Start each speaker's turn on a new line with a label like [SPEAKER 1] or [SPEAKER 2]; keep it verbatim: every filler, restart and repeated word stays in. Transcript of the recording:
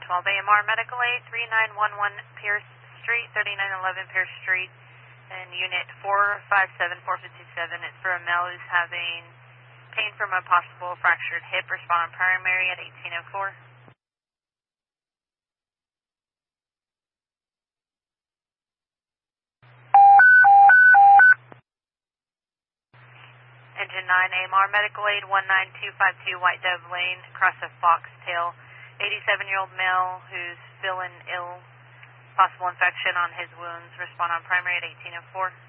[SPEAKER 1] twelve A M R Medical Aid, three nine one one Pierce Street, thirty-nine eleven Pierce Street, and Unit four five seven four five seven. It's for a male who's having pain from a possible fractured hip. Respond on primary at eighteen oh four. Engine nine A M R Medical Aid, one nine two five two White Dove Lane, across a Foxtail. eighty-seven-year-old male who's feeling ill, possible infection on his wounds. Respond on primary at eighteen oh four.